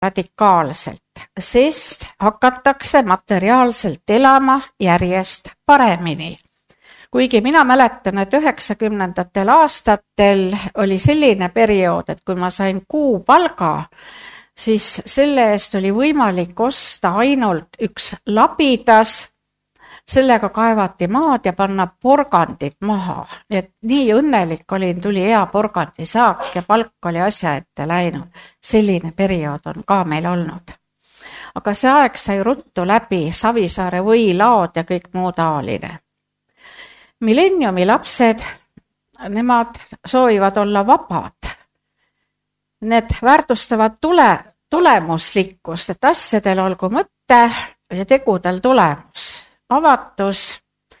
radikaalselt, sest hakatakse materiaalselt elama järjest paremini. Kuigi mina mäletan, et 90. aastatel oli selline periood, et kui ma sain kuupalga, siis selle eest oli võimalik osta ainult üks labidas, sellega kaevati maad ja panna porgandid maha. Et nii õnnelik olin, tuli hea porgandisaak ja palk oli asja ette läinud. Selline periood on ka meil olnud. Aga see aeg sai ruttu läbi, Savisaare võilaod ja kõik muu taoline. Millenniumi lapsed, nemad soovivad olla vabad. Need väärtustavad tulemuslikkust, et asjadel olgu mõte ja tegudel tulemus. Avatus,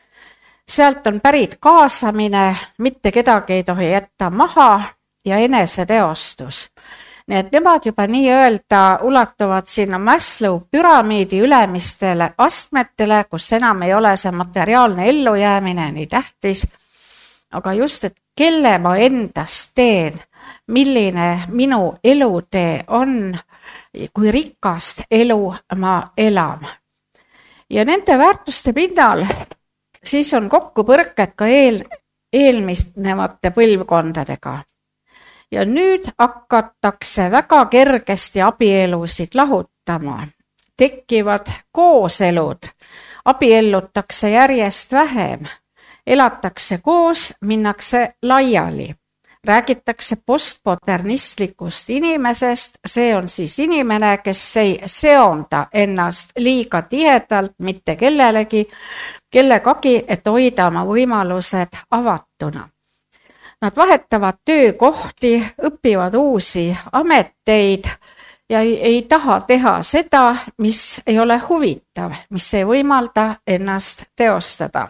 sealt on pärit kaasamine, mitte kedagi ei tohi jätta maha ja eneseteostus. Nii et nemad juba nii öelda ulatuvad sinna Maslow püramiidi ülemistele astmetele, kus enam ei ole see materiaalne ellujäämine nii tähtis, aga just, et kelle ma endast teen, milline minu elutee on, kui rikast elu ma elan. Ja nende väärtuste pinnal siis on kokkupõrked ka eelmistemate põlvkondadega. Ja nüüd hakatakse väga kergesti abielusid lahutama. Tekivad kooselud, abiellutakse järjest vähem, elatakse koos, minnakse laiali. Räägitakse postmodernistlikust inimesest, see on siis inimene, kes ei seonda ennast liiga tihedalt mitte kellegagi, et hoida oma võimalused avatuna. Nad vahetavad töökohti, õpivad uusi ameteid ja ei taha teha seda, mis ei ole huvitav, mis ei võimalda ennast teostada.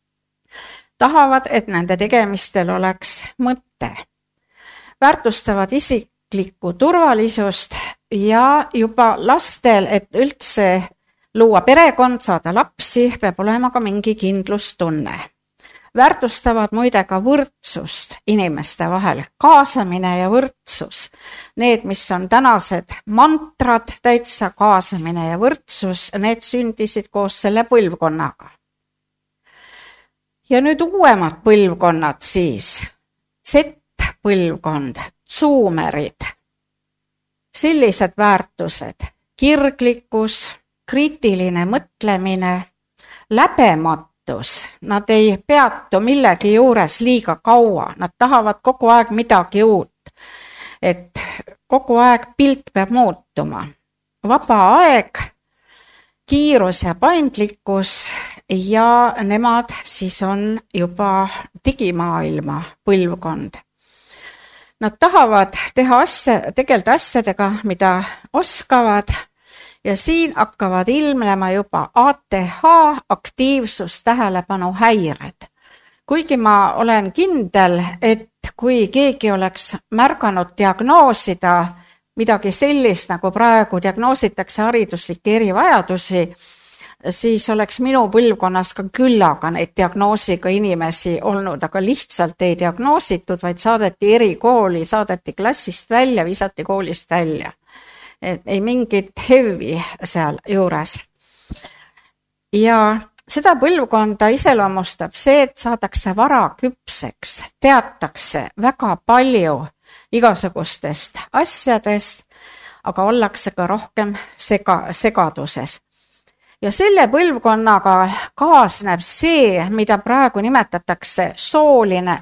Tahavad, et nende tegemistel oleks mõte. Väärtustavad isiklikku turvalisust ja juba lastel, et üldse luua perekond, saada lapsi, peab olema ka mingi kindlustunne. Väärtustavad muide ka võrdsust inimeste vahel, kaasamine ja võrdsus. Need, mis on tänased mantrad, täitsa kaasamine ja võrdsus, need sündisid koos selle põlvkonnaga. Ja nüüd uuemad põlvkonnad siis, Z-põlvkond, zoomerid. Sellised väärtused, kirglikkus, kriitiline mõtlemine, läbematus, nad ei peatu millegi juures liiga kaua, nad tahavad kogu aeg midagi uut, et kogu aeg pilt peab muutuma. Vaba aeg, kiirus ja paindlikkus ja nemad siis on juba digimaailma põlvkond. Nad tahavad tegelda asjadega, mida oskavad ja siin hakkavad ilmnema juba ATH, aktiivsus, tähelepanu häired. Kuigi ma olen kindel, et kui keegi oleks märganud diagnoosida midagi sellist, nagu praegu diagnoositakse hariduslikke erivajadusi, siis oleks minu põlvkonnas ka küllaga neid diagnoosiga inimesi olnud, aga lihtsalt ei diagnoositud, vaid saadeti erikooli, saadeti klassist välja, visati koolist välja. Ei mingit hevi seal juures. Ja seda põlvkonda iseloomustab see, et saadakse vara küpseks, teatakse väga palju igasugustest asjadest, aga ollakse ka rohkem segaduses. Ja selle põlvkonnaga kaasneb see, mida praegu nimetatakse sooline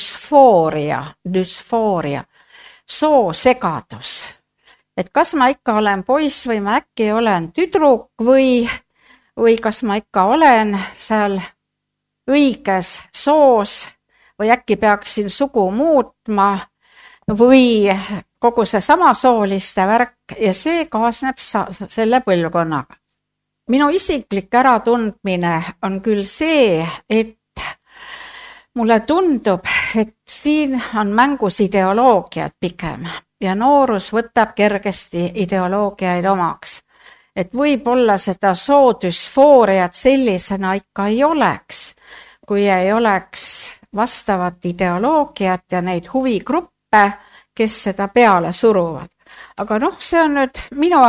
dysfooria, soosegadus. Et kas ma ikka olen poiss või ma äkki olen tüdruk või kas ma ikka olen seal õiges soos või äkki peaksin sugu muutma või kogu see samasooliste värk ja see kaasneb selle põlvkonnaga. Minu isiklik äratundmine on küll see, et mulle tundub, et siin on mängus ideoloogiad pigem ja noorus võtab kergesti ideoloogiaid omaks. Et võib-olla seda soodüsfooriat sellisena ikka ei oleks, kui ei oleks vastavat ideoloogiat ja neid huvigruppe, kes seda peale suruvad. Aga see on nüüd minu